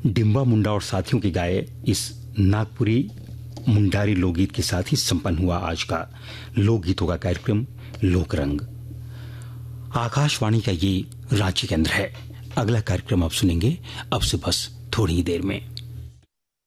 डिम्बा मुंडा और साथियों की गाए इस नागपुरी मुंडारी लोकगीत के साथ ही संपन्न हुआ आज का लोकगीतों का कार्यक्रम लोकरंग। आकाशवाणी का ये रांची केंद्र है। अगला कार्यक्रम आप सुनेंगे अब से बस थोड़ी ही देर में।